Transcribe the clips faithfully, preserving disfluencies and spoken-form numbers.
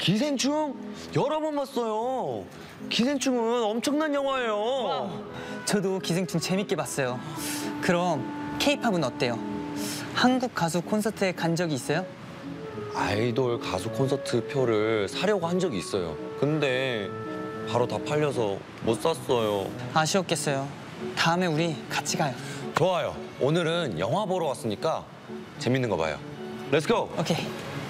기생충? 여러 번 봤어요. 기생충은 엄청난 영화예요. 와, 저도 기생충 재밌게 봤어요. 그럼 케이팝은 어때요? 한국 가수 콘서트에 간 적이 있어요? 아이돌 가수 콘서트 표를 사려고 한 적이 있어요. 근데 바로 다 팔려서 못 샀어요. 아쉬웠겠어요. 다음에 우리 같이 가요. 좋아요. 오늘은 영화 보러 왔으니까 재밌는 거 봐요. 렛츠 고! 오케이.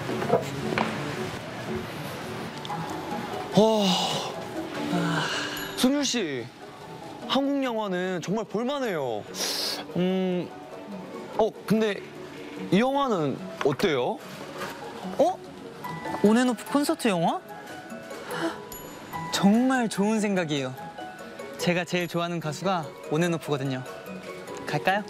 와, 아, 승윤 씨, 한국 영화는 정말 볼만해요. 음, 어, 근데 이 영화는 어때요? 어? 온앤오프 콘서트 영화? 정말 좋은 생각이에요. 제가 제일 좋아하는 가수가 온앤오프거든요. 갈까요?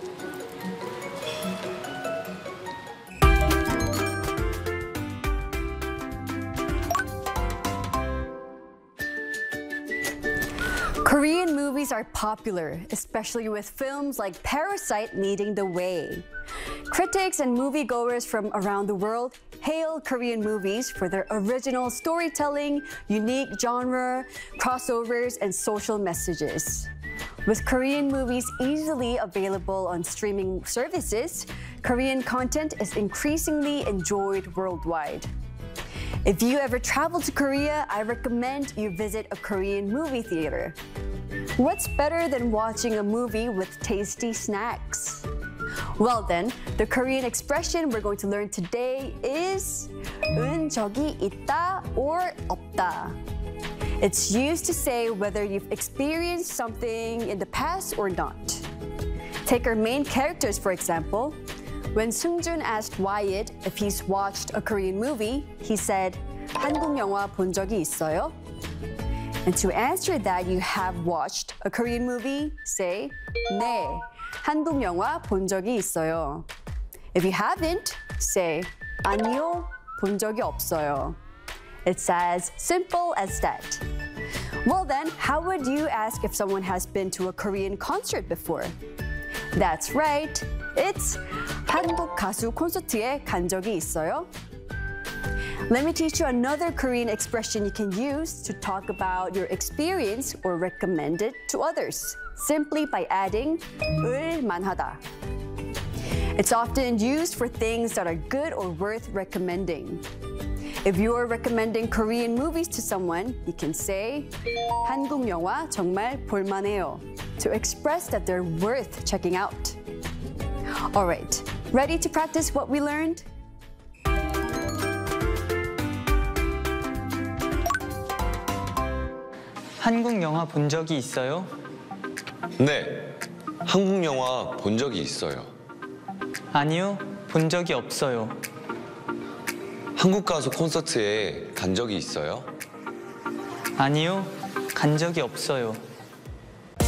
Korean movies are popular, especially with films like Parasite leading the way. Critics and moviegoers from around the world hail Korean movies for their original storytelling, unique genre, crossovers, and social messages. With Korean movies easily available on streaming services, Korean content is increasingly enjoyed worldwide. If you ever travel to Korea, I recommend you visit a Korean movie theater. What's better than watching a movie with tasty snacks? Well then, the Korean expression we're going to learn today is 은 적이 있다 or 없다. It's used to say whether you've experienced something in the past or not. Take our main characters, for example. When Seung-jun asked Wyatt if he's watched a Korean movie, he said, 한국 영화 본 적이 있어요? And to answer that you have watched a Korean movie, say, 네, 한국 영화 본 적이 있어요. If you haven't, say, 아니요, 본 적이 없어요. It's as simple as that. Well then, how would you ask if someone has been to a Korean concert before? That's right. It's 한국 가수 콘서트에 간 적이 있어요? Let me teach you another Korean expression you can use to talk about your experience or recommend it to others, simply by adding 을 만하다. It's often used for things that are good or worth recommending. If you are recommending Korean movies to someone, you can say 한국 영화 정말 볼만해요 to express that they're worth checking out. All right, ready to practice what we learned? 한국 영화 본 적이 있어요? 네, 한국 영화 본 적이 있어요. 아니요, 본 적이 없어요. 한국 가수 콘서트에 간 적이 있어요? 아니요, 간 적이 없어요.